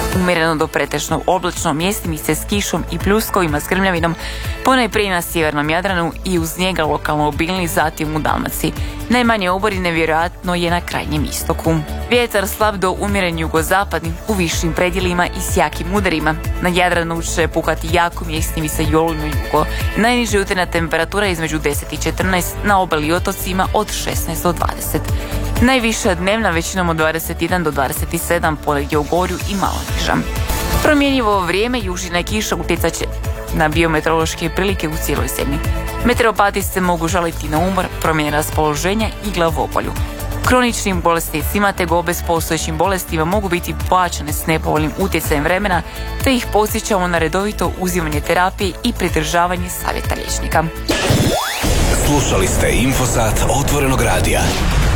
Umjereno do pretežno oblačno, mjestimice s kišom i pljuskovima s grmljavinom, ponajprije na sjevernom Jadranu i uz njega lokalno obilni, zatim u Dalmaciji. Najmanje oborine vjerojatno je na krajnjem istoku. Vjetar slab do umjeren jugozapadnim u višim predjelima i s jakim udarima. Na Jadranu će puhati jako, mjestimice i olujno jugo. Najniža jutarnja temperatura između 10 i 14, na obali i otocima od 16 do 20. Najviša dnevna većinom od 21 do 27, ponegdje u Gorju i malo niža. Promjenjivo vrijeme, južina kiša utjecat će na biometeorološke prilike u cijeloj zemlji. Meteoropati se mogu žaliti na umor, promjene raspoloženja i glavobolju. Kroničnim bolesnicima te gobe s postojećim bolestima mogu biti plaćene s nepovoljnim utjecajem vremena, te ih podsjećamo na redovito uzimanje terapije i pridržavanje savjeta liječnika. Slušali ste Infosat Otvorenog radija.